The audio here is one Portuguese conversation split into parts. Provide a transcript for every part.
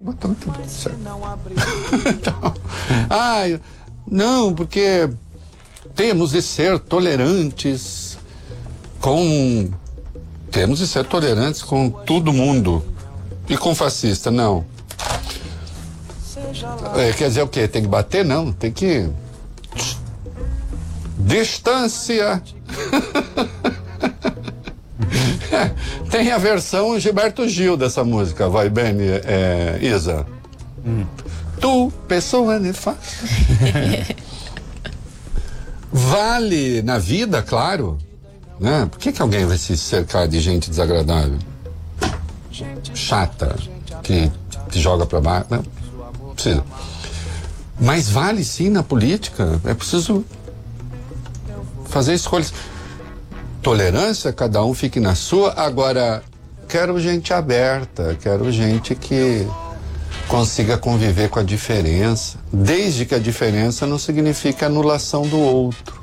Então, tudo certo. Então, não, porque temos de ser tolerantes com todo mundo e com fascista, não. Quer dizer o quê? Tem que bater? Não, tem que distância. Tem a versão Gilberto Gil dessa música, vai bem, Isa. Tu, pessoa nefasta. Vale na vida, claro, né? Por que alguém vai se cercar de gente desagradável? Chata, que te joga pra baixo? Não precisa. Mas vale sim na política. É preciso fazer escolhas. Tolerância, cada um fique na sua. Agora, quero gente aberta, quero gente que consiga conviver com a diferença, desde que a diferença não signifique anulação do outro,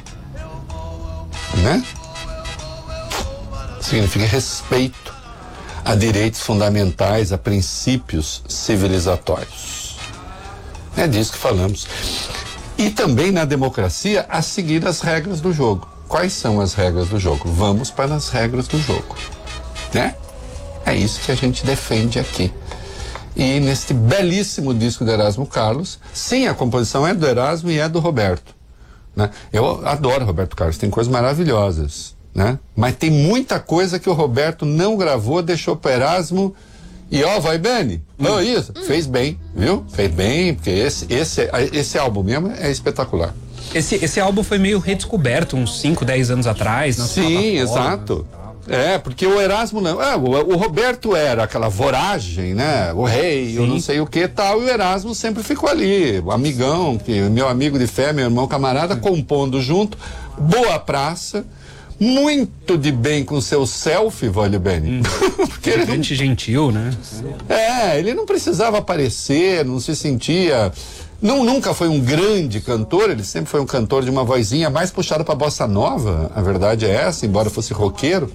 né? Significa respeito a direitos fundamentais, a princípios civilizatórios. É disso que falamos. E também na democracia, a seguir as regras do jogo. Quais são as regras do jogo? Vamos para as regras do jogo, né? É isso que a gente defende aqui. E neste belíssimo disco do Erasmo Carlos, sim, a composição é do Erasmo e é do Roberto, né? Eu adoro Roberto Carlos, tem coisas maravilhosas, né? Mas tem muita coisa que o Roberto não gravou, deixou para Erasmo e vai bem, isso, fez bem, viu? Fez bem, porque esse álbum mesmo é espetacular. Esse álbum foi meio redescoberto uns 5, 10 anos atrás. Sim, exato. Porque o Erasmo não. O Roberto era aquela voragem, né? O rei, eu não sei o que tal, e o Erasmo sempre ficou ali, o amigão, meu amigo de fé, meu irmão camarada, compondo junto, boa praça, muito de bem com seu selfie, vale bem. Porque ele gente gentil, né? Ele não precisava aparecer, não se sentia. Nunca foi um grande cantor, ele sempre foi um cantor de uma vozinha mais puxada para bossa nova, a verdade é essa, embora fosse roqueiro.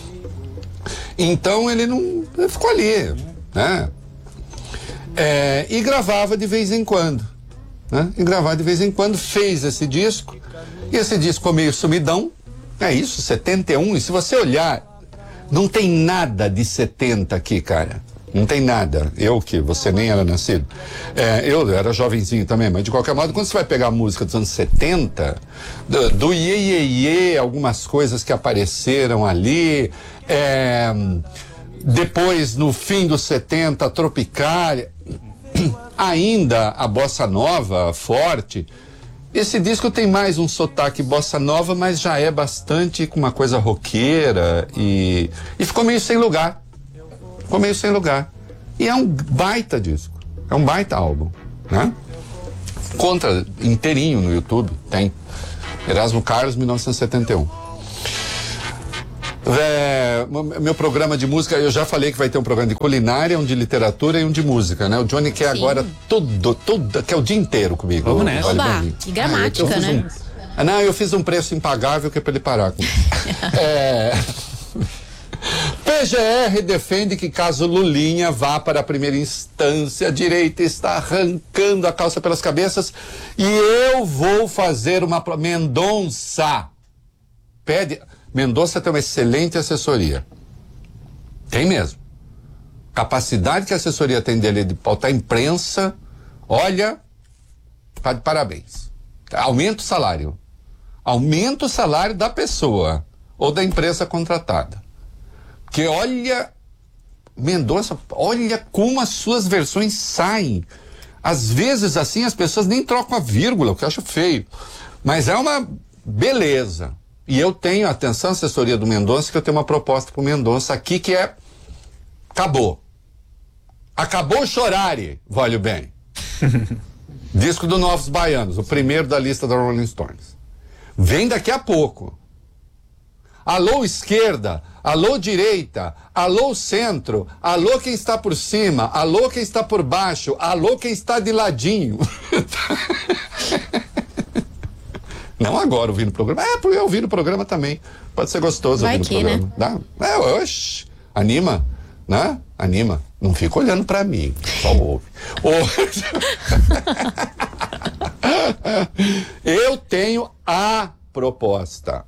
Então ele ficou ali, né? E gravava de vez em quando, né? Fez esse disco, e esse disco ficou meio sumidão, é isso, 71, e se você olhar, não tem nada de 70 aqui, cara. Não tem nada. Que você nem era nascido. Eu era jovenzinho também, mas de qualquer modo, quando você vai pegar a música dos anos 70, do Iê, Iê, Iê, algumas coisas que apareceram ali, depois, no fim dos 70, Tropicália, ainda a bossa nova forte. Esse disco tem mais um sotaque bossa nova, mas já é bastante com uma coisa roqueira e ficou meio sem lugar. E é um baita disco, é um baita álbum, né? Contra inteirinho no YouTube, tem. Erasmo Carlos, 1971. Meu programa de música, eu já falei que vai ter um programa de culinária, um de literatura e um de música, né? O Johnny quer agora tudo, quer o dia inteiro comigo. Vamos nessa. Oba, e gramática, né? Eu fiz um preço impagável que é pra ele parar com PGR defende que caso Lulinha vá para a primeira instância, a direita está arrancando a calça pelas cabeças e eu vou fazer uma... Mendonça tem uma excelente assessoria. Tem mesmo. Capacidade que a assessoria tem dele de pautar a imprensa, olha, tá de parabéns. Aumenta o salário. Aumenta o salário da pessoa ou da empresa contratada. Que olha, Mendonça, olha como as suas versões saem. Às vezes, assim, as pessoas nem trocam a vírgula, o que eu acho feio. Mas é uma beleza. E eu tenho, atenção, assessoria do Mendonça, que eu tenho uma proposta pro Mendonça aqui que é... Acabou o chorare, vale bem. Disco do Novos Baianos, o primeiro da lista da Rolling Stones. Vem daqui a pouco. Alô esquerda, alô direita, alô centro, alô quem está por cima, alô quem está por baixo, alô quem está de ladinho. Não agora ouvindo o programa, porque eu ouvi no programa também. Pode ser gostoso ouvir no programa. Né? Anima, né? Anima. Não fica olhando para mim, só ouve. Eu tenho a proposta.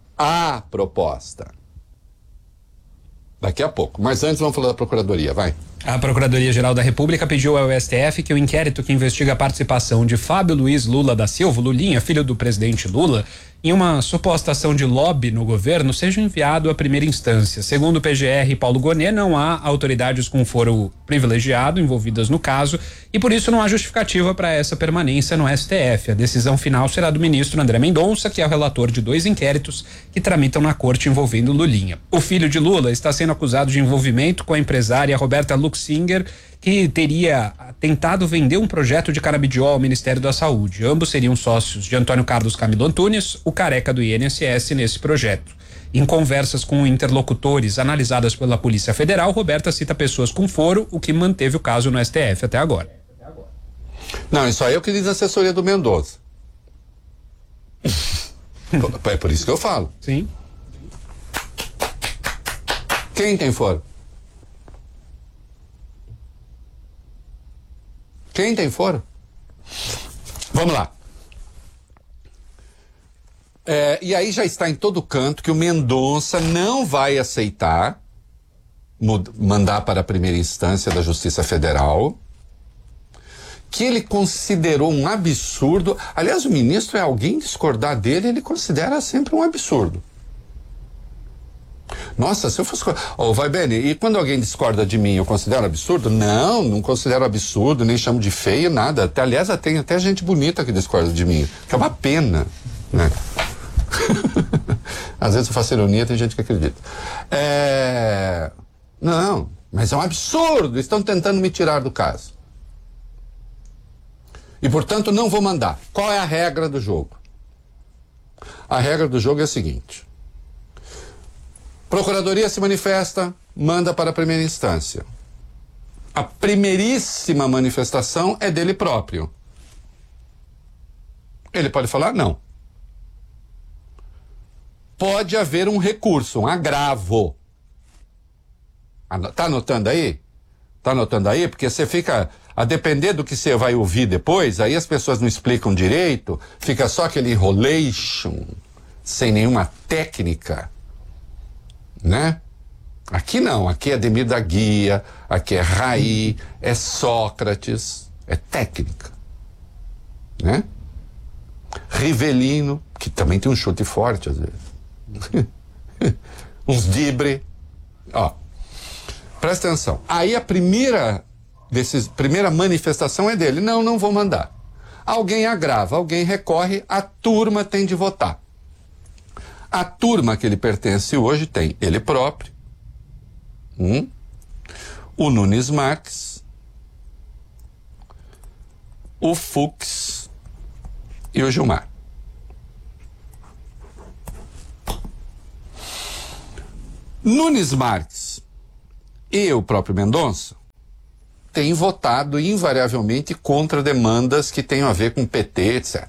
Daqui a pouco. Mas antes vamos falar da Procuradoria, vai. A Procuradoria-Geral da República pediu ao STF que o inquérito que investiga a participação de Fábio Luiz Lula da Silva, Lulinha, filho do presidente Lula, em uma suposta ação de lobby no governo, seja enviado à primeira instância. Segundo o PGR e Paulo Gonet, não há autoridades com foro privilegiado envolvidas no caso e por isso não há justificativa para essa permanência no STF. A decisão final será do ministro André Mendonça, que é o relator de 2 inquéritos que tramitam na corte envolvendo Lulinha. O filho de Lula está sendo acusado de envolvimento com a empresária Roberta Luxinger, que teria tentado vender um projeto de canabidiol ao Ministério da Saúde. Ambos seriam sócios de Antônio Carlos Camilo Antunes, o careca do INSS, nesse projeto. Em conversas com interlocutores analisadas pela Polícia Federal, Roberta cita pessoas com foro, o que manteve o caso no STF até agora. Não, isso aí é o que diz a assessoria do Mendonça. É por isso que eu falo. Sim. Quem tem foro? Quem tem foro? Vamos lá. E aí já está em todo canto que o Mendonça não vai aceitar mandar para a primeira instância da Justiça Federal, que ele considerou um absurdo. Aliás, o ministro, alguém discordar dele, ele considera sempre um absurdo. Nossa, se eu fosse... vai, Beni, e quando alguém discorda de mim, eu considero absurdo? Não considero absurdo, nem chamo de feio, nada. Aliás, tem até gente bonita que discorda de mim, que é uma pena, né? Às vezes eu faço ironia, tem gente que acredita. Não, mas é um absurdo, estão tentando me tirar do caso. E, portanto, não vou mandar. Qual é a regra do jogo? A regra do jogo é a seguinte: Procuradoria se manifesta, manda para a primeira instância. A primeiríssima manifestação é dele próprio. Ele pode falar não. Pode haver um recurso, um agravo. Tá anotando aí? Tá anotando aí? Porque você fica, a depender do que você vai ouvir depois, aí as pessoas não explicam direito, fica só aquele enrolation, sem nenhuma técnica. Né? Aqui não, aqui é Ademir da Guia, aqui é Raí, é Sócrates, é técnica, né? Rivelino, que também tem um chute forte às vezes. Uns dibre. Presta atenção. Aí a primeira manifestação é dele. Não vou mandar. Alguém agrava, alguém recorre, a turma tem de votar. A turma que ele pertence hoje tem ele próprio, o Nunes Marques, o Fux e o Gilmar. Nunes Marques e o próprio Mendonça têm votado invariavelmente contra demandas que tenham a ver com PT, etc.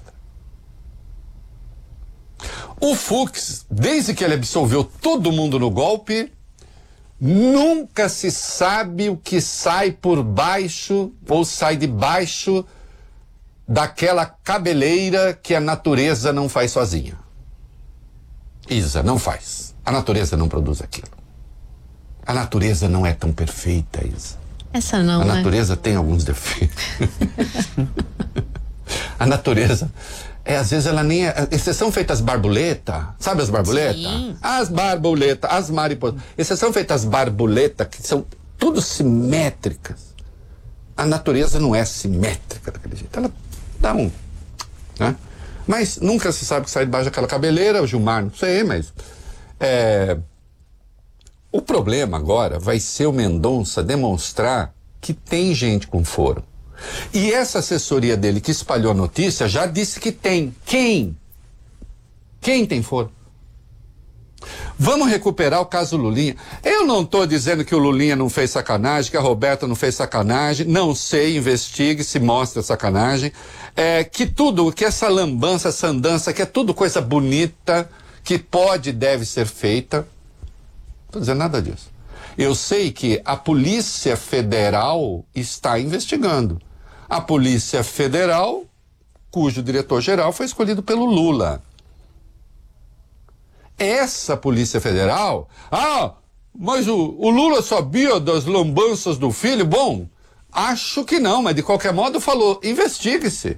O Fux, desde que ele absolveu todo mundo no golpe, nunca se sabe o que sai por baixo ou sai debaixo daquela cabeleira que a natureza não faz sozinha. Isa, não faz. A natureza não produz aquilo. A natureza não é tão perfeita, Isa. Essa não, A natureza tem alguns defeitos. A natureza... às vezes ela nem é... Exceção feita as borboletas, sabe as borboletas? Sim. As borboletas, as mariposas. Exceção feita as borboletas, que são tudo simétricas. A natureza não é simétrica daquele jeito. Ela dá um... né? Mas nunca se sabe o que sai debaixo daquela cabeleira. O Gilmar, não sei, mas... O problema agora vai ser o Mendonça demonstrar que tem gente com foro. E essa assessoria dele que espalhou a notícia já disse que tem. Quem? Quem tem foro? Vamos recuperar o caso Lulinha. Eu não estou dizendo que o Lulinha não fez sacanagem, que a Roberta não fez sacanagem. Não sei, investigue se mostra sacanagem. Que essa lambança, essa andança, que é tudo coisa bonita, que pode e deve ser feita. Não estou dizendo nada disso. Eu sei que a Polícia Federal está investigando. A Polícia Federal, cujo diretor-geral foi escolhido pelo Lula. Essa Polícia Federal... mas o Lula sabia das lambanças do filho? Bom, acho que não, mas de qualquer modo falou, investigue-se.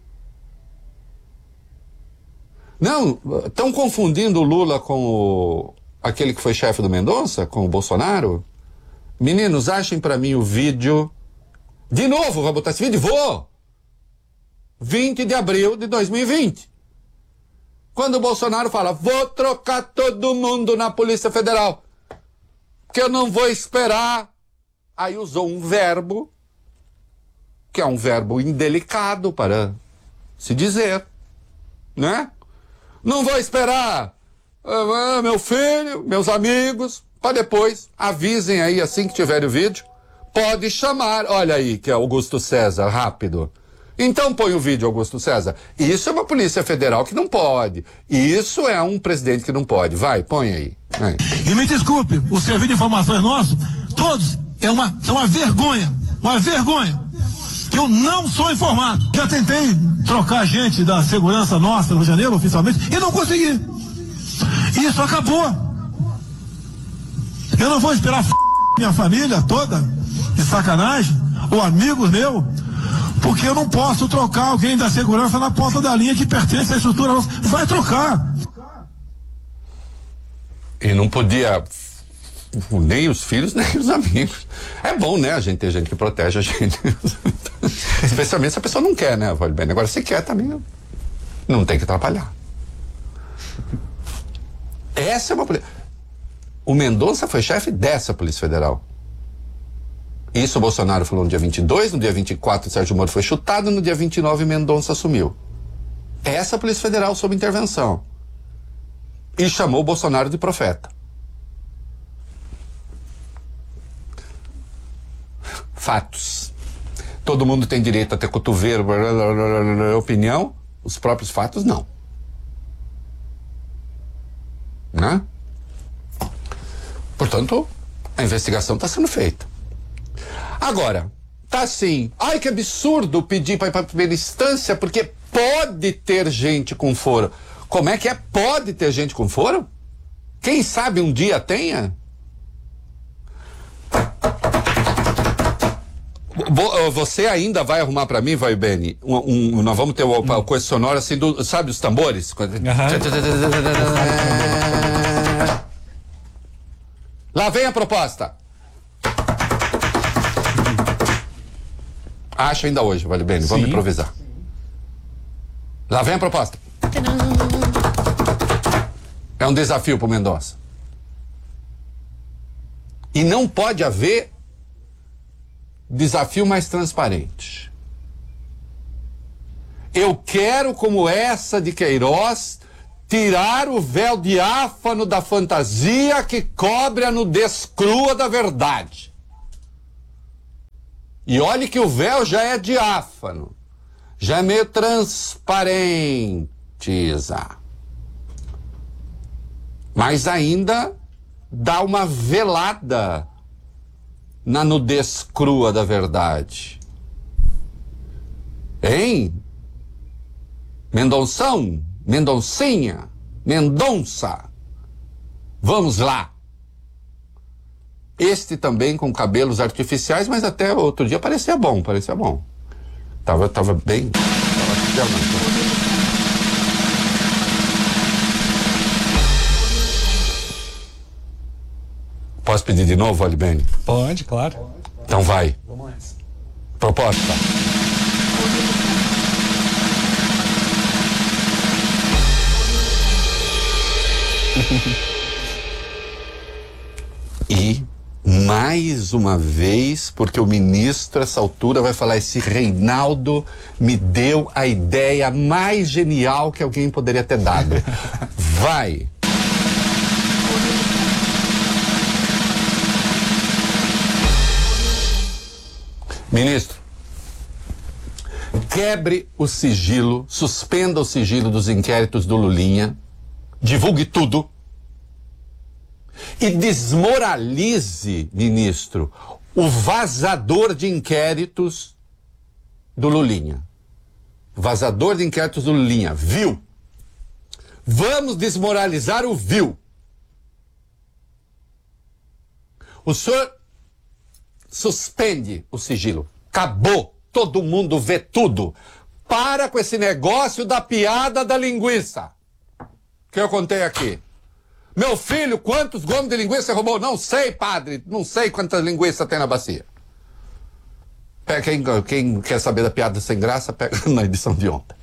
Não, estão confundindo o Lula com aquele que foi chefe do Mendonça, com o Bolsonaro? Meninos, achem para mim o vídeo. De novo, vai botar esse vídeo? Vou! 20 de abril de 2020. Quando o Bolsonaro fala, vou trocar todo mundo na Polícia Federal, que eu não vou esperar. Aí usou um verbo, que é um verbo indelicado para se dizer, né? Não vou esperar meu filho, meus amigos, para depois, avisem aí assim que tiver o vídeo, pode chamar, olha aí que é Augusto César, rápido. Então põe o vídeo, Augusto César. Isso é uma Polícia Federal que não pode. Isso é um presidente que não pode. Vai, põe aí. Vai. E me desculpe, o serviço de informações nosso, todos, é uma vergonha. Uma vergonha. Eu não sou informado. Já tentei trocar gente da segurança nossa no Rio de Janeiro, oficialmente, e não consegui. Isso acabou. Eu não vou esperar minha família toda, de sacanagem, ou amigos meus, porque eu não posso trocar alguém da segurança na ponta da linha que pertence à estrutura nossa. Vai trocar. E não podia nem os filhos, nem os amigos. É bom, né, a gente ter gente que protege a gente. Especialmente se a pessoa não quer, né, vale bem. Agora, se quer também, não tem que atrapalhar. Essa é uma polícia. O Mendonça foi chefe dessa Polícia Federal. Isso o Bolsonaro falou no dia 22, no dia 24 o Sérgio Moro foi chutado, no dia 29 Mendonça assumiu. Essa Polícia Federal sob intervenção. E chamou o Bolsonaro de profeta. Fatos. Todo mundo tem direito a ter cotovelo, opinião. Os próprios fatos, não. Né? Portanto, a investigação está sendo feita. Agora, tá assim, ai que absurdo pedir para ir para a primeira instância, porque pode ter gente com foro. Como é que é? Pode ter gente com foro? Quem sabe um dia tenha? Você ainda vai arrumar para mim, vai, Beni? Nós vamos ter o coisa sonora assim, sabe os tambores? Lá vem a proposta. Acho ainda hoje, vale bem, vamos improvisar. Lá vem a proposta. É um desafio para o Mendonça. E não pode haver desafio mais transparente. Eu quero, como essa de Queiroz, tirar o véu diáfano da fantasia que cobre a nudez crua da verdade. E olhe que o véu já é diáfano, já é meio transparente, mas ainda dá uma velada na nudez crua da verdade. Hein? Mendonção, Mendoncinha, Mendonça, vamos lá. Este também com cabelos artificiais, mas até outro dia parecia bom, parecia bom. Tava bem. Posso pedir de novo, Alibene? Pode, claro. Então vai. Vamos nessa. Proposta. E mais uma vez, porque o ministro, essa altura, vai falar: esse Reinaldo me deu a ideia mais genial que alguém poderia ter dado. Vai. Ministro, quebre o sigilo, suspenda o sigilo dos inquéritos do Lulinha, divulgue tudo E desmoralize, ministro, o vazador de inquéritos do Lulinha. Vazador de inquéritos do Lulinha, viu? Vamos desmoralizar o viu. O senhor suspende o sigilo. Acabou. Todo mundo vê tudo. Para com esse negócio da piada da linguiça. Que eu contei aqui. Meu filho, quantos gomos de linguiça roubou? Não sei, padre. Não sei quantas linguiças tem na bacia. Quem quer saber da piada sem graça, pega na edição de ontem.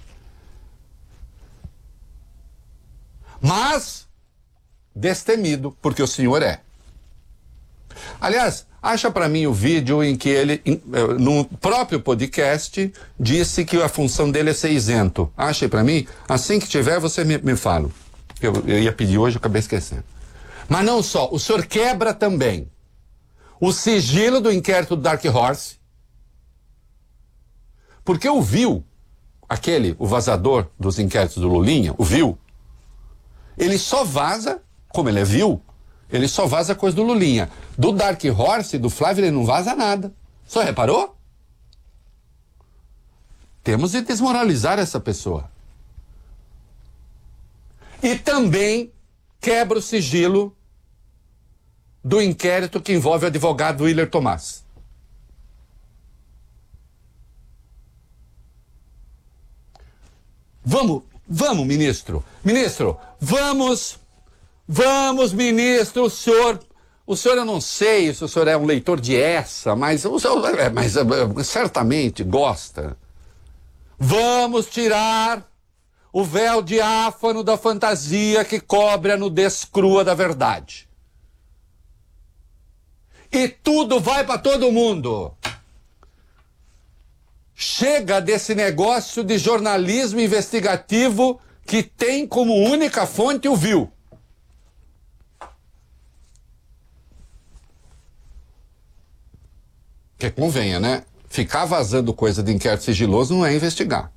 Mas, destemido, porque o senhor é. Aliás, acha para mim o vídeo em que ele, no próprio podcast, disse que a função dele é ser isento. Acha para mim? Assim que tiver, você me fala. Eu ia pedir hoje, eu acabei esquecendo. Mas não só, o senhor quebra também o sigilo do inquérito do Dark Horse, porque o viu, o vazador dos inquéritos do Lulinha, o viu, ele só vaza, como ele é viu, ele só vaza coisa do Lulinha. Do Dark Horse, do Flávio, ele não vaza nada. Só reparou? Temos de desmoralizar essa pessoa. E também quebra o sigilo do inquérito que envolve o advogado Willer Tomás. Vamos, ministro. Ministro, vamos, ministro, o senhor eu não sei se o senhor é um leitor de essa, mas certamente gosta. Vamos tirar o véu diáfano da fantasia que cobre a nudez crua da verdade. E tudo vai para todo mundo. Chega desse negócio de jornalismo investigativo que tem como única fonte o viu. Que convenha, né? Ficar vazando coisa de inquérito sigiloso não é investigar.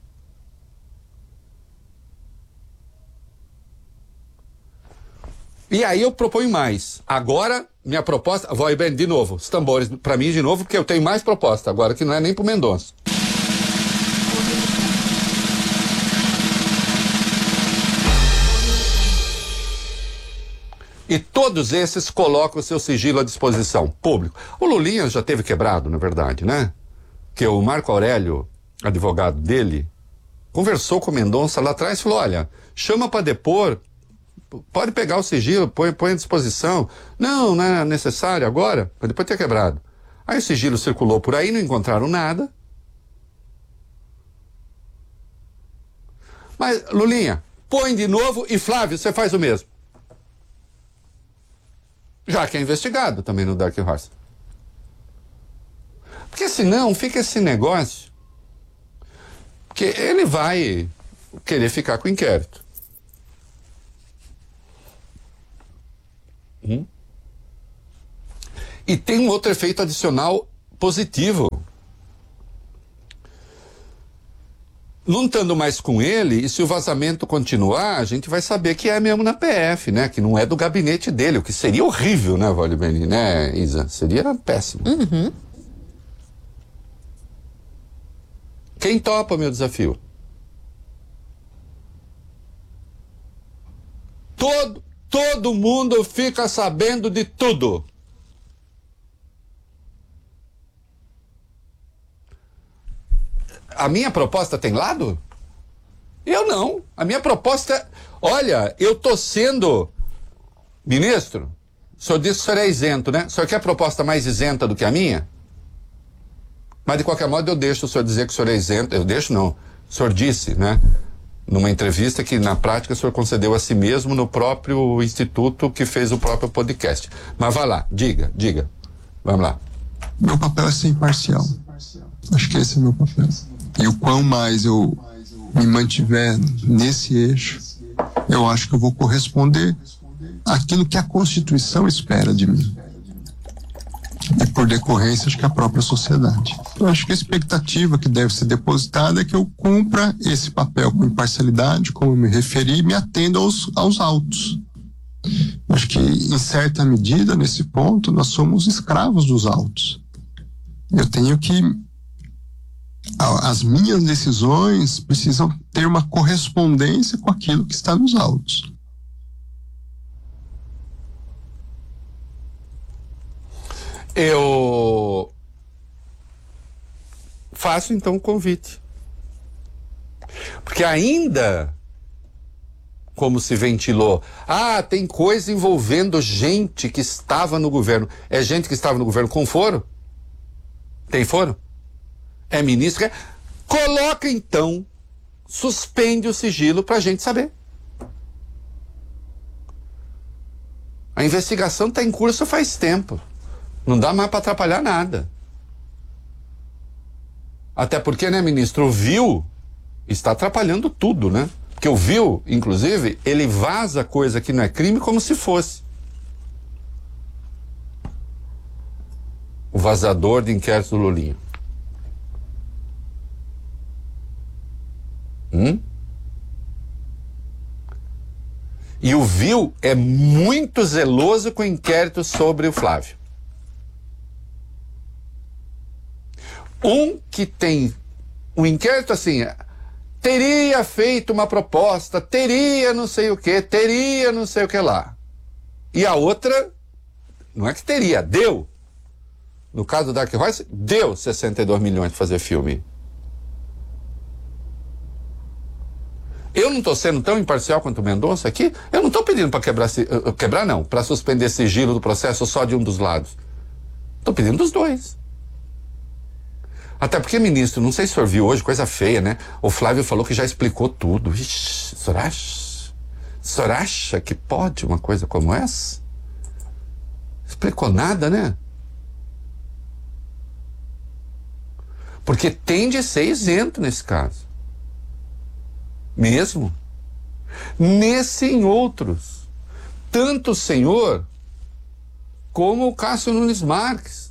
E aí eu proponho mais. Agora, minha proposta... Vou bem, de novo, os tambores para mim de novo, porque eu tenho mais proposta agora, que não é nem pro Mendonça. E todos esses colocam o seu sigilo à disposição, público. O Lulinha já teve quebrado, na verdade, né? Que o Marco Aurélio, advogado dele, conversou com o Mendonça lá atrás e falou, olha, chama para depor, pode pegar o sigilo, põe à disposição. Não é necessário agora, mas depois ter quebrado. Aí o sigilo circulou por aí, não encontraram nada. Mas, Lulinha, põe de novo e Flávio, você faz o mesmo. Já que é investigado também no Dark Horse. Porque senão fica esse negócio que ele vai querer ficar com o inquérito. E tem um outro efeito adicional positivo. Não estando mais com ele, e se o vazamento continuar, a gente vai saber que é mesmo na PF, né? Que não é do gabinete dele, o que seria horrível, né, Valdebeni, né, Isa? Seria péssimo. Uhum. Quem topa o meu desafio? Todo mundo fica sabendo de tudo. A minha proposta tem lado? Eu não. A minha proposta... Olha, eu tô sendo... Ministro, o senhor disse que o senhor é isento, né? O senhor quer proposta mais isenta do que a minha? Mas, de qualquer modo, eu deixo o senhor dizer que o senhor é isento. Eu deixo, não. O senhor disse, né? Numa entrevista que, na prática, o senhor concedeu a si mesmo no próprio instituto que fez o próprio podcast. Mas vá lá, diga. Vamos lá. Meu papel é ser imparcial. Acho que esse é o meu papel. E o quão mais eu me mantiver nesse eixo, eu acho que eu vou corresponder àquilo que a Constituição espera de mim. E por decorrência, acho que a própria sociedade. Eu acho que a expectativa que deve ser depositada é que eu cumpra esse papel com imparcialidade, como eu me referi, e me atenda aos autos. Acho que, em certa medida, nesse ponto, nós somos escravos dos autos. Eu tenho que... As minhas decisões precisam ter uma correspondência com aquilo que está nos autos. Eu faço então o convite. Porque ainda, como se ventilou, tem coisa envolvendo gente que estava no governo. É gente que estava no governo com foro? Tem foro? É ministro? Coloca então, suspende o sigilo para a gente saber. A investigação está em curso faz tempo. Não dá mais para atrapalhar nada. Até porque, né, ministro, o viu está atrapalhando tudo, né? Porque o viu, inclusive, ele vaza coisa que não é crime como se fosse. O vazador de inquérito do Lulinha. E o viu é muito zeloso com o inquérito sobre o Flávio. Um que tem um inquérito assim, teria feito uma proposta, teria não sei o que, teria não sei o que lá. E a outra, não é que teria, deu. No caso do Dark Horse, deu 62 milhões para fazer filme. Eu não estou sendo tão imparcial quanto o Mendonça aqui. Eu não estou pedindo para para suspender sigilo do processo só de um dos lados. Estou pedindo dos dois. Até porque, ministro, não sei se o senhor viu hoje, coisa feia, né? O Flávio falou que já explicou tudo. Ixi, o senhor acha que pode uma coisa como essa? Explicou nada, né? Porque tem de ser isento nesse caso. Mesmo. Nesse e em outros. Tanto o senhor como o Cássio Nunes Marques.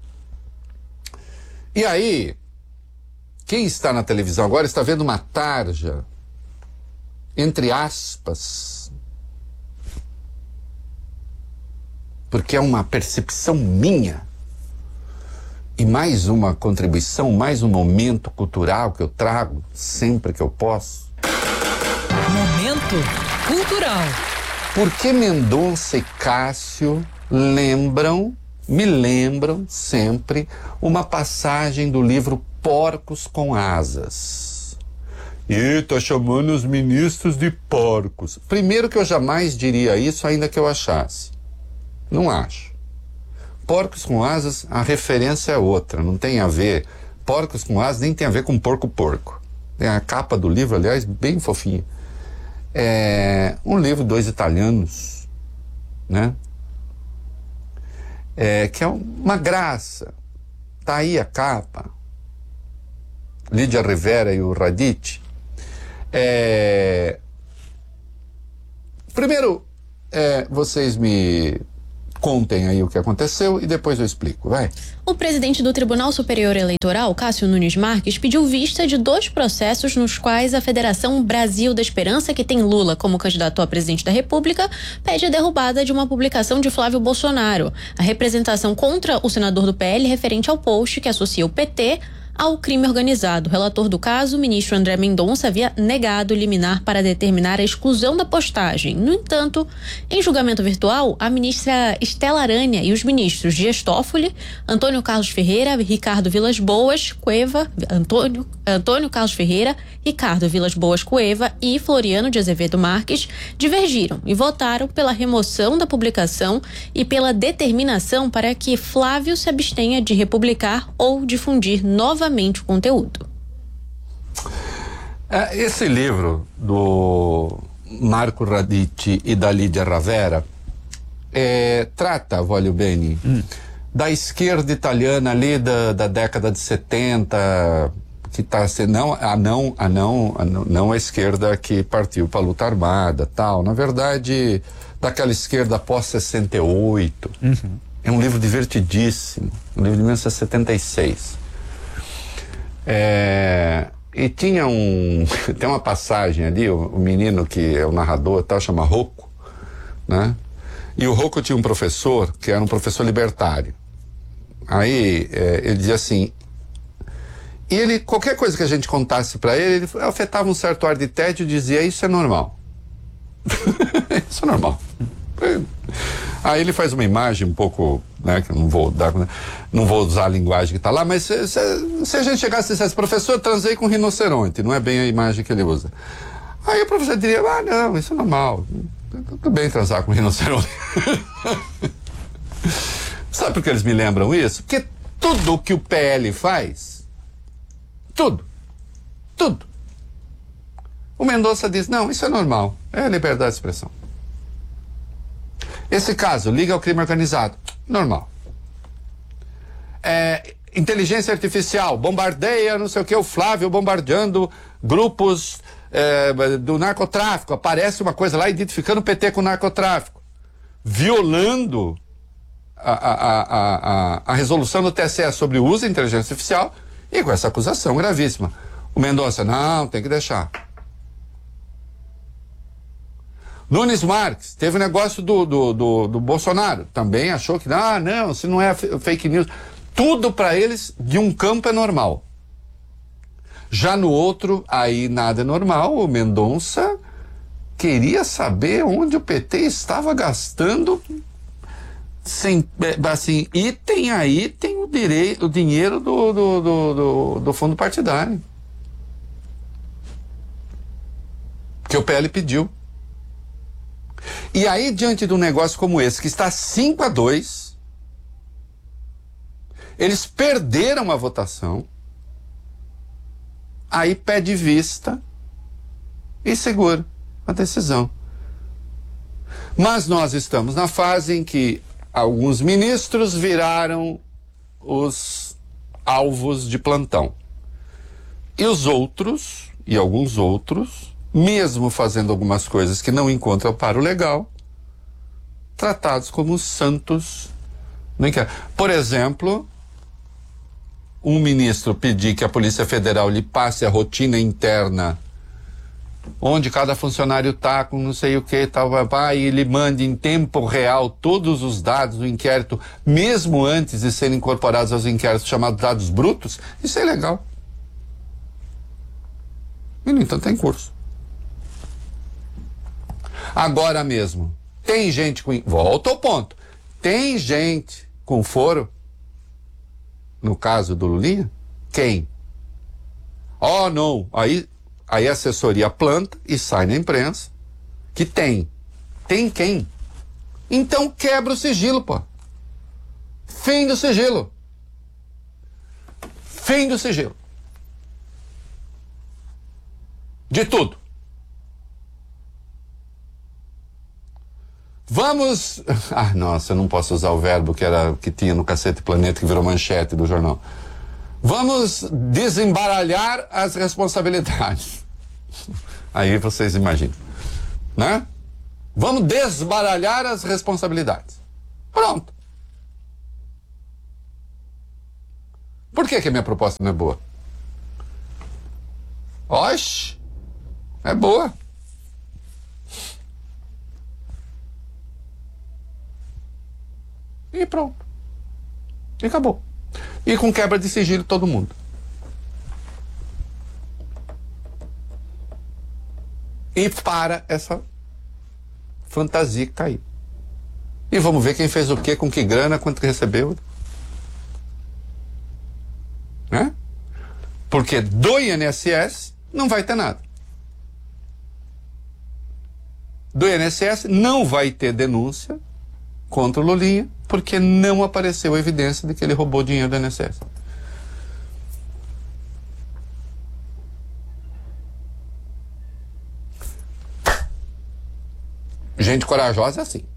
E aí, quem está na televisão agora está vendo uma tarja, entre aspas, porque é uma percepção minha, e mais uma contribuição, mais um momento cultural que eu trago sempre que eu posso. Momento cultural. Por que Mendonça e Cássio me lembram sempre uma passagem do livro Porcos com Asas. E tá chamando os ministros de porcos. Primeiro que eu jamais diria isso, ainda que eu achasse. Não acho. Porcos com Asas, a referência é outra, não tem a ver. Porcos com Asas nem tem a ver com porco. Tem a capa do livro, aliás, bem fofinha. É um livro, 2 italianos, né? Que é uma graça. Tá aí a capa. Lídia Rivera e o Radicchi. Primeiro, vocês me contem aí o que aconteceu e depois eu explico, vai. O presidente do Tribunal Superior Eleitoral, Cássio Nunes Marques, pediu vista de 2 processos nos quais a Federação Brasil da Esperança, que tem Lula como candidato a presidente da República, pede a derrubada de uma publicação de Flávio Bolsonaro. A representação contra o senador do PL referente ao post que associa o PT ao crime organizado. O relator do caso, o ministro André Mendonça, havia negado liminar para determinar a exclusão da postagem. No entanto, em julgamento virtual, a ministra Estela Aranha e os ministros Dias Toffoli, Antônio Carlos Ferreira, Ricardo Vilas Boas Cueva, Antônio Carlos Ferreira, Ricardo Vilas Boas Cueva e Floriano de Azevedo Marques divergiram e votaram pela remoção da publicação e pela determinação para que Flávio se abstenha de republicar ou difundir novamente o conteúdo. Esse livro do Marco Radicchi e da Lídia Ravera trata, voglio bene, da esquerda italiana ali da década de 70, que está sendo não a esquerda que partiu para a luta armada, tal. Na verdade, daquela esquerda pós 68. É um livro divertidíssimo, um livro de 1976. E tinha tem uma passagem ali, o menino que é o narrador tal, chama Rocco, né? E o Rocco tinha um professor, que era um professor libertário. Aí ele dizia assim, e ele, qualquer coisa que a gente contasse para ele afetava um certo ar de tédio e dizia, isso é normal. Isso é normal. Aí ele faz uma imagem um pouco, né, que eu não vou usar a linguagem que tá lá, mas se a gente chegasse e dissesse, professor, transei com um rinoceronte, não é bem a imagem que ele usa. Aí o professor diria, não, isso é normal, tudo bem transar com um rinoceronte. Sabe por que eles me lembram isso? Porque tudo que o PL faz, tudo, o Mendonça diz, não, isso é normal, é liberdade de expressão. Esse caso, liga ao crime organizado, normal. Inteligência artificial, bombardeia, não sei o que, o Flávio bombardeando grupos do narcotráfico, aparece uma coisa lá identificando o PT com narcotráfico, violando a resolução do TSE sobre o uso da inteligência artificial e com essa acusação gravíssima. O Mendonça, não, tem que deixar. Nunes Marques, teve o negócio do Bolsonaro, também achou que, não, se não é fake news. Tudo para eles, de um campo é normal. Já no outro, aí nada é normal. O Mendonça queria saber onde o PT estava gastando, assim, item a item, o dinheiro do fundo partidário. Que o PL pediu. E aí, diante de um negócio como esse, que está 5-2, eles perderam a votação, aí pede vista e segura a decisão. Mas nós estamos na fase em que alguns ministros viraram os alvos de plantão. E os outros, e alguns outros, mesmo fazendo algumas coisas que não encontram amparo legal, tratados como santos no inquérito. Por exemplo, um ministro pedir que a Polícia Federal lhe passe a rotina interna, onde cada funcionário está com não sei o que, e ele mande em tempo real todos os dados do inquérito, mesmo antes de serem incorporados aos inquéritos chamados dados brutos, isso é legal. E, no entanto, tem curso. Agora mesmo, tem gente com... Volta ao ponto. Tem gente com foro? No caso do Lulinha? Quem? Não. Aí a assessoria planta e sai na imprensa que tem. Tem quem? Então quebra o sigilo, pô. Fim do sigilo. Fim do sigilo. De tudo. Vamos... nossa, eu não posso usar o verbo que tinha no Cacete Planeta, que virou manchete do jornal. Vamos desembaralhar as responsabilidades. Aí vocês imaginam, né? Vamos desbaralhar as responsabilidades. Pronto. Por que a minha proposta não é boa? Oxe, é boa. E pronto. E acabou. E com quebra de sigilo todo mundo. E para essa fantasia que tá aí. E vamos ver quem fez o quê, com que grana, quanto que recebeu. Né? Porque do INSS não vai ter nada. Do INSS não vai ter denúncia contra o Lulinha, porque não apareceu evidência de que ele roubou dinheiro do INSS. Gente corajosa é assim,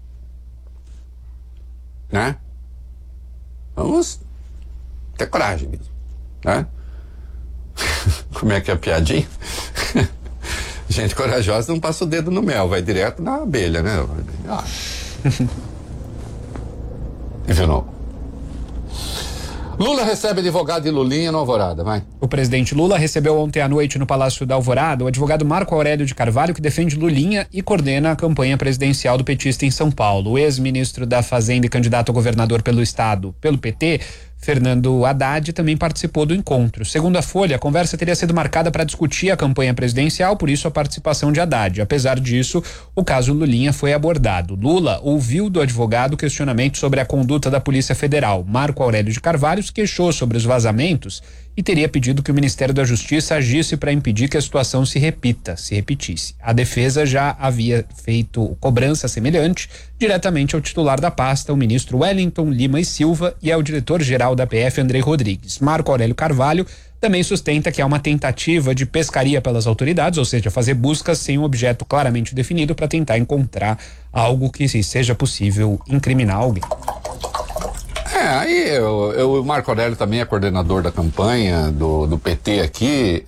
né? Vamos ter coragem mesmo, né? Como é que é a piadinha? Gente corajosa não passa o dedo no mel, vai direto na abelha, né? You know. Lula recebe advogado de Lulinha no Alvorada, vai. O presidente Lula recebeu ontem à noite no Palácio da Alvorada o advogado Marco Aurélio de Carvalho, que defende Lulinha e coordena a campanha presidencial do petista em São Paulo. O ex-ministro da Fazenda e candidato a governador pelo estado, pelo PT, Fernando Haddad, também participou do encontro. Segundo a Folha, a conversa teria sido marcada para discutir a campanha presidencial, por isso a participação de Haddad. Apesar disso, o caso Lulinha foi abordado. Lula ouviu do advogado questionamento sobre a conduta da Polícia Federal. Marco Aurélio de Carvalho se queixou sobre os vazamentos e teria pedido que o Ministério da Justiça agisse para impedir que a situação se repetisse. A defesa já havia feito cobrança semelhante diretamente ao titular da pasta, o ministro Wellington Lima e Silva, e ao diretor-geral da PF, Andrei Rodrigues. Marco Aurélio Carvalho também sustenta que há uma tentativa de pescaria pelas autoridades, ou seja, fazer buscas sem um objeto claramente definido para tentar encontrar algo que seja possível incriminar alguém. Aí o Marco Aurélio também é coordenador da campanha do PT aqui.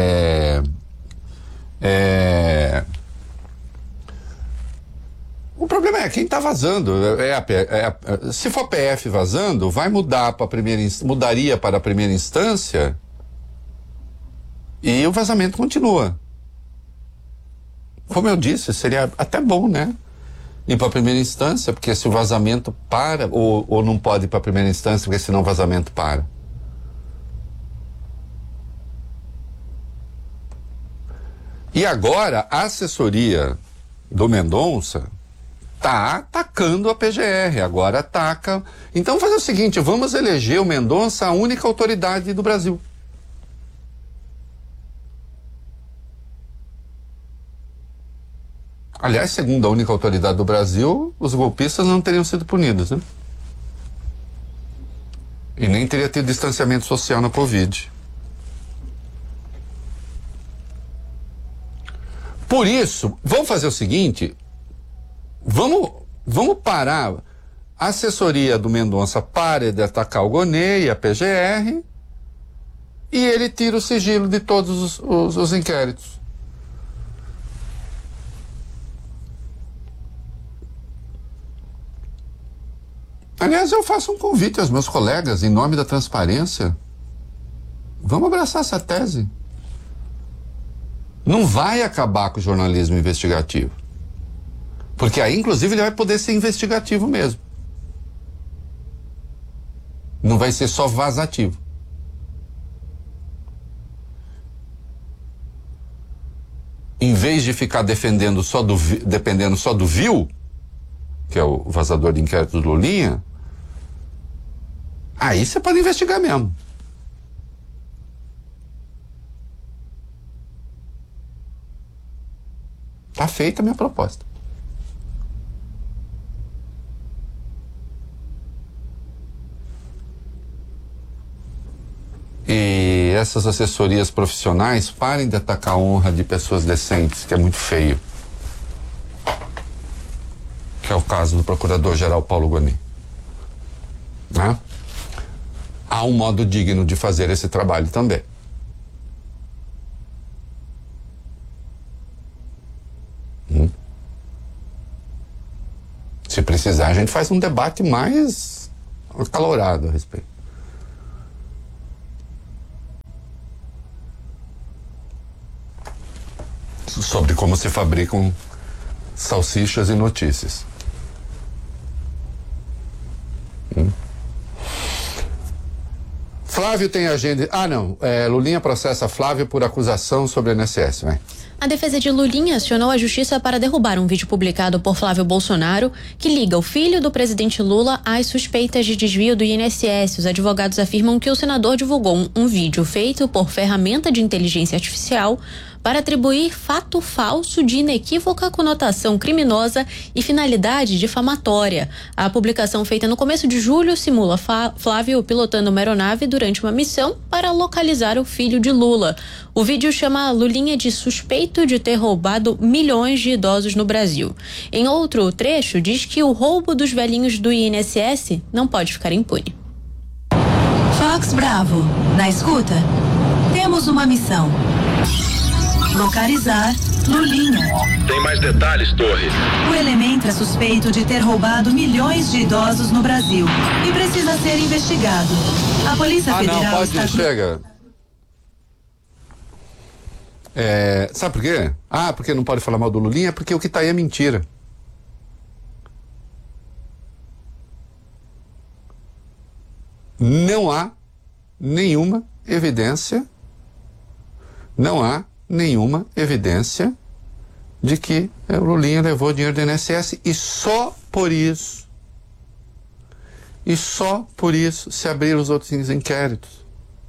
O problema é quem está vazando. Se for PF vazando, vai mudar para mudaria para a primeira instância e o vazamento continua. Como eu disse, seria até bom, né? Ir para a primeira instância, porque se o vazamento para, ou não pode ir para a primeira instância, porque senão o vazamento para. E agora a assessoria do Mendonça tá atacando a PGR, agora ataca. Então vamos fazer o seguinte, vamos eleger o Mendonça a única autoridade do Brasil. Aliás, segundo a única autoridade do Brasil, os golpistas não teriam sido punidos, né? E nem teria tido distanciamento social na Covid. Por isso, vamos fazer o seguinte, vamos parar. A assessoria do Mendonça para de atacar o Gonê e a PGR e ele tira o sigilo de todos os inquéritos. Aliás, eu faço um convite aos meus colegas, em nome da transparência. Vamos abraçar essa tese. Não vai acabar com o jornalismo investigativo. Porque aí, inclusive, ele vai poder ser investigativo mesmo. Não vai ser só vazativo. Em vez de ficar dependendo só do VIL, que é o vazador de inquérito do Lulinha, aí você pode investigar mesmo. Tá feita a minha proposta. E essas assessorias profissionais parem de atacar a honra de pessoas decentes, que é muito feio. Que é o caso do procurador-geral Paulo Gonet. Né? Há um modo digno de fazer esse trabalho também. Se precisar, a gente faz um debate mais acalorado a respeito. Sobre como se fabricam salsichas e notícias. Flávio tem agenda. Lulinha processa Flávio por acusação sobre o INSS, vai. A defesa de Lulinha acionou a justiça para derrubar um vídeo publicado por Flávio Bolsonaro que liga o filho do presidente Lula às suspeitas de desvio do INSS. Os advogados afirmam que o senador divulgou um vídeo feito por ferramenta de inteligência artificial para atribuir fato falso de inequívoca conotação criminosa e finalidade difamatória. A publicação feita no começo de julho simula Flávio pilotando uma aeronave durante uma missão para localizar o filho de Lula. O vídeo chama Lulinha de suspeito de ter roubado milhões de idosos no Brasil. Em outro trecho, diz que o roubo dos velhinhos do INSS não pode ficar impune. Fox Bravo, na escuta, temos uma missão: localizar Lulinha. Tem mais detalhes, Torre? O elemento é suspeito de ter roubado milhões de idosos no Brasil e precisa ser investigado. A Polícia Federal não, pode, está... chega. Sabe por quê? Porque não pode falar mal do Lulinha, porque o que tá aí é mentira. Não há nenhuma evidência de que o Lulinha levou dinheiro do INSS e só por isso se abriram os outros inquéritos.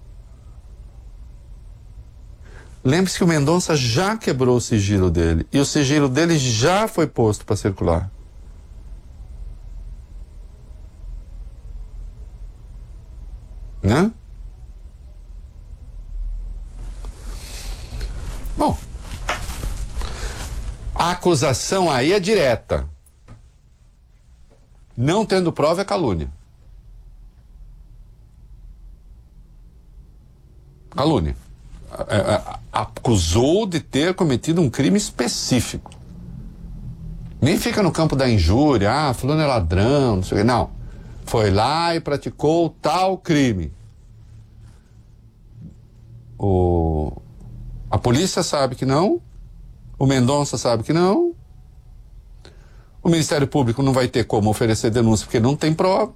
Lembre-se que o Mendonça já quebrou o sigilo dele e o sigilo dele já foi posto para circular. Né? Bom, a acusação aí é direta. Não tendo prova é calúnia. Calúnia. Acusou de ter cometido um crime específico. Nem fica no campo da injúria, fulano é ladrão, não sei o quê. Não. Foi lá e praticou tal crime. A polícia sabe que não. O Mendonça sabe que não. O Ministério Público não vai ter como oferecer denúncia porque não tem prova.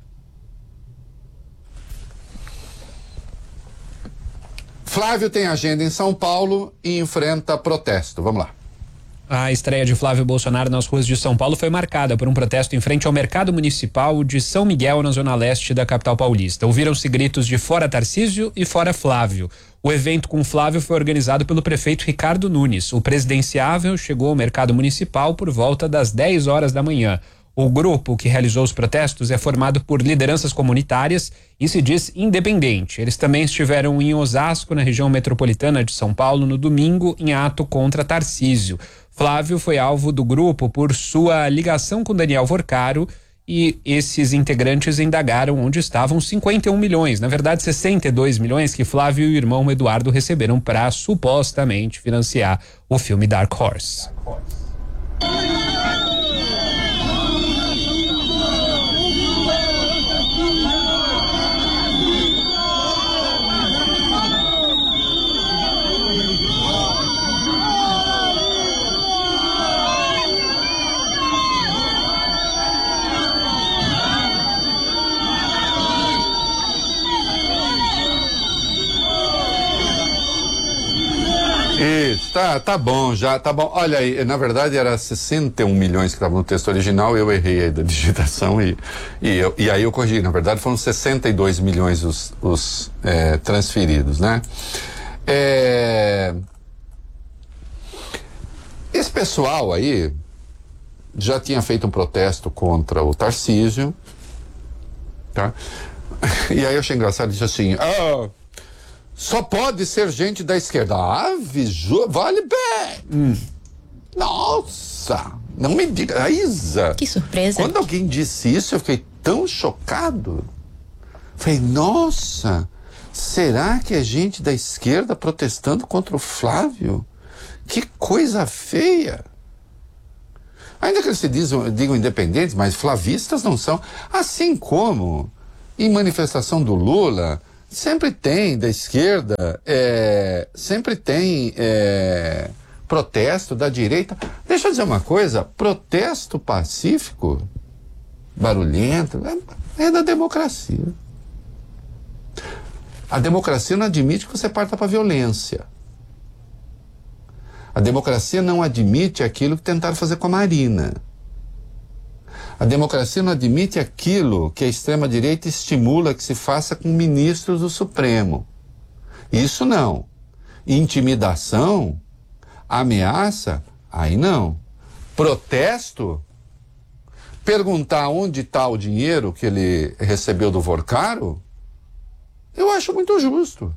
Flávio tem agenda em São Paulo e enfrenta protesto. Vamos lá. A estreia de Flávio Bolsonaro nas ruas de São Paulo foi marcada por um protesto em frente ao Mercado Municipal de São Miguel, na zona leste da capital paulista. Ouviram-se gritos de fora Tarcísio e fora Flávio. O evento com Flávio foi organizado pelo prefeito Ricardo Nunes. O presidenciável chegou ao Mercado Municipal por volta das 10 horas da manhã. O grupo que realizou os protestos é formado por lideranças comunitárias e se diz independente. Eles também estiveram em Osasco, na região metropolitana de São Paulo, no domingo, em ato contra Tarcísio. Flávio foi alvo do grupo por sua ligação com Daniel Vorcaro e esses integrantes indagaram onde estavam 51 milhões, na verdade 62 milhões que Flávio e o irmão Eduardo receberam para supostamente financiar o filme Dark Horse. Isso, tá bom, já, tá bom. Olha aí, na verdade era 61 milhões que estavam no texto original, eu errei aí da digitação e aí eu corrigi. Na verdade foram 62 milhões os transferidos, né? Esse pessoal aí já tinha feito um protesto contra o Tarcísio, tá? E aí eu achei engraçado, disse assim, só pode ser gente da esquerda. Vale bem. Nossa, não me diga. Isa. Que surpresa. Quando alguém disse isso, eu fiquei tão chocado. Falei, nossa, será que é gente da esquerda protestando contra o Flávio? Que coisa feia. Ainda que eles se digam independentes, mas flavistas não são. Assim como em manifestação do Lula, sempre tem da esquerda, sempre tem protesto da direita. Deixa eu dizer uma coisa, protesto pacífico, barulhento, é da democracia. A democracia não admite que você parta para a violência. A democracia não admite aquilo que tentaram fazer com a Marina. A democracia não admite aquilo que a extrema-direita estimula que se faça com ministros do Supremo. Isso não. Intimidação, ameaça, aí não. Protesto, perguntar onde está o dinheiro que ele recebeu do Vorcaro, eu acho muito justo.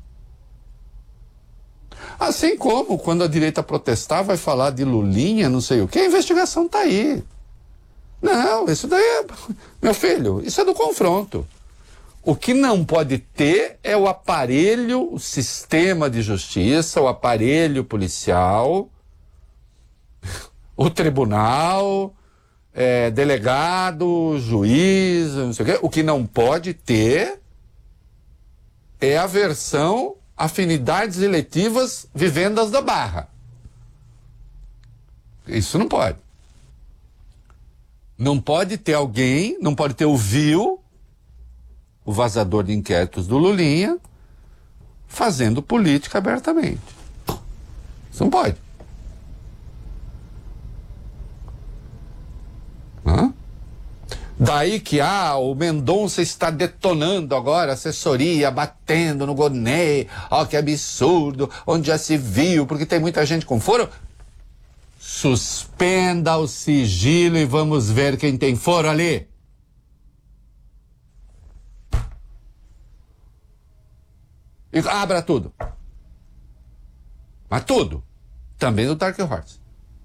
Assim como quando a direita protestar vai falar de Lulinha, não sei o que, a investigação está aí. Não, isso daí é... Meu filho, isso é do confronto. O que não pode ter é o aparelho, o sistema de justiça, o aparelho policial, o tribunal, delegado, juiz, não sei o quê. O que não pode ter é a versão afinidades eletivas vivendas da Barra. Isso não pode. Não pode ter alguém, não pode ter o vazador de inquéritos do Lulinha, fazendo política abertamente. Isso não pode. Daí que o Mendonça está detonando agora a assessoria, batendo no Gonê, que absurdo, onde já se viu, porque tem muita gente com foro. Suspenda o sigilo e vamos ver quem tem foro ali. E abra tudo. Mas tudo. Também do Dark Horse.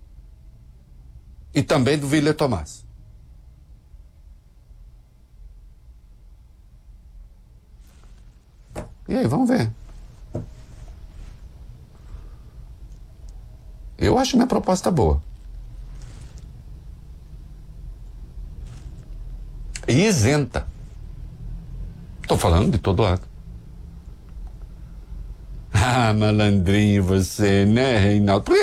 E também do Willer Tomás. E aí, vamos ver. Eu acho minha proposta boa. E isenta. Estou falando de todo lado. Malandrinho você, né, Reinaldo? Por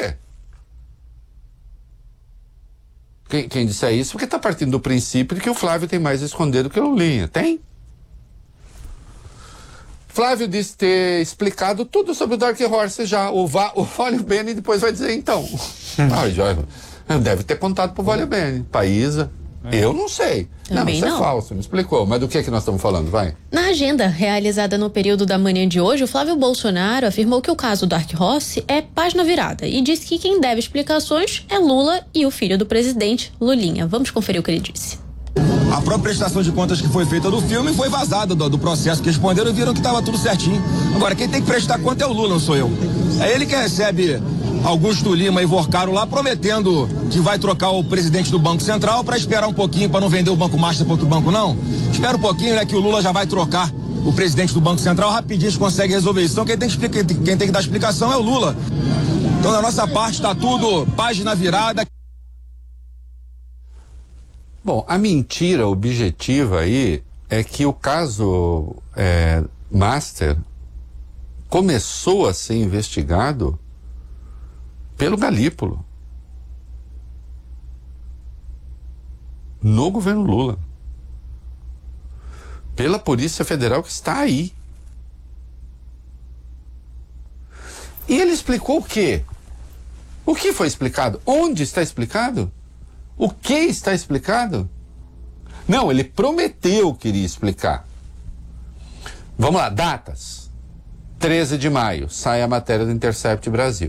quê? Quem disser isso, porque está partindo do princípio de que o Flávio tem mais a esconder do que o Lulinha. Tem? Flávio disse ter explicado tudo sobre o Dark Horse já. O Vale Bene depois vai dizer então. Deve ter contado pro Vale Bene, pra Isa. Eu não sei. Também não, isso é falso, me explicou. Mas do que nós estamos falando? Vai. Na agenda realizada no período da manhã de hoje, o Flávio Bolsonaro afirmou que o caso Dark Horse é página virada e disse que quem deve explicações é Lula e o filho do presidente, Lulinha. Vamos conferir o que ele disse. A própria prestação de contas que foi feita do filme foi vazada do processo que responderam e viram que estava tudo certinho. Agora, quem tem que prestar conta é o Lula, não sou eu. É ele que recebe Augusto Lima e Vorcaro lá prometendo que vai trocar o presidente do Banco Central para esperar um pouquinho, para não vender o Banco Master para outro banco, não. Espera um pouquinho, né, que o Lula já vai trocar o presidente do Banco Central, rapidinho a gente consegue resolver isso. Então quem tem que dar explicação é o Lula. Então da nossa parte está tudo página virada. Bom, a mentira objetiva aí é que o caso Master começou a ser investigado pelo Galípolo no governo Lula, pela Polícia Federal que está aí. E ele explicou o quê? O que foi explicado? Onde está explicado? O que está explicado? Não, ele prometeu que iria explicar. Vamos lá, datas. 13 de maio, sai a matéria do Intercept Brasil.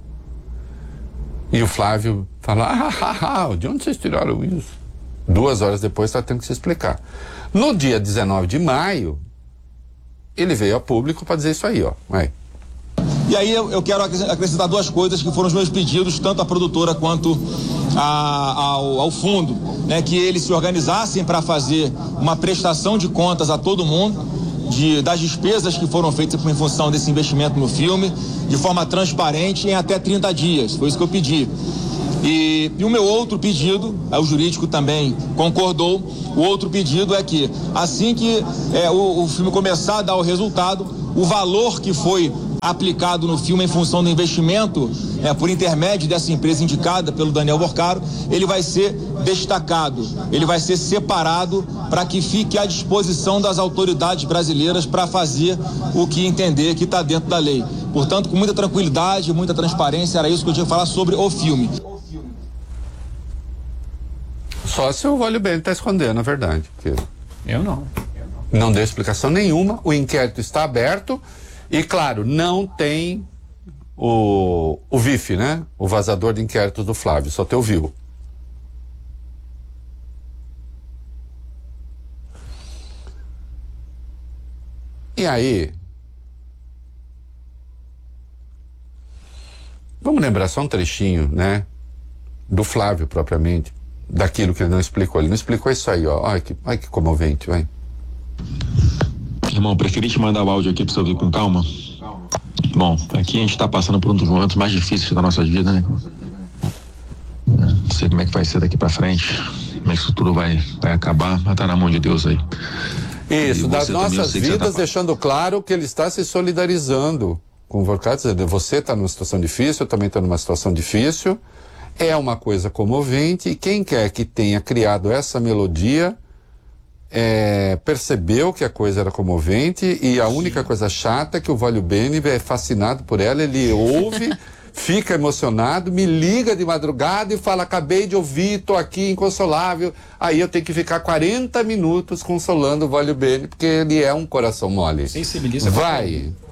E o Flávio fala, de onde vocês tiraram isso? 2 horas depois está tendo que se explicar. No dia 19 de maio, ele veio a público para dizer isso aí, Vai. E aí eu quero acrescentar 2 coisas que foram os meus pedidos, tanto à produtora quanto ao fundo, né, que eles se organizassem para fazer uma prestação de contas a todo mundo das despesas que foram feitas em função desse investimento no filme, de forma transparente em até 30 dias. Foi isso que eu pedi. E o meu outro pedido, o jurídico também concordou, o outro pedido é que assim que o filme começar a dar o resultado, o valor que foi aplicado no filme em função do investimento por intermédio dessa empresa indicada pelo Daniel Vorcaro, ele vai ser destacado, ele vai ser separado para que fique à disposição das autoridades brasileiras para fazer o que entender que está dentro da lei. Portanto, com muita tranquilidade, muita transparência, era isso que eu tinha que falar sobre o filme. Só se o Vale Bene está escondendo, na verdade. Porque eu não. Não deu explicação nenhuma, o inquérito está aberto e, claro, não tem o VIF, né? O vazador de inquéritos do Flávio, só te ouviu. E aí, vamos lembrar só um trechinho, né? Do Flávio propriamente, daquilo que ele não explicou. Ele não explicou isso aí, Olha que comovente, vai. Irmão, preferi te mandar o áudio aqui pra você ouvir com calma. Bom, aqui a gente tá passando por um dos momentos mais difíceis da nossa vida, né? sei como é que vai ser daqui pra frente, como é que isso tudo vai acabar, mas tá na mão de Deus aí. Isso, das nossas vidas, deixando claro que ele está se solidarizando com o Vorkat, dizendo, você está numa situação difícil, eu também estou numa situação difícil, é uma coisa comovente, e quem quer que tenha criado essa melodia percebeu que a coisa era comovente, e a única coisa chata é que o Voglio Bene é fascinado por ela, ele ouve, fica emocionado, me liga de madrugada e fala, acabei de ouvir, tô aqui inconsolável, aí eu tenho que ficar 40 minutos consolando o Voglio Bene, porque ele é um coração mole. Sensibiliza. Vai.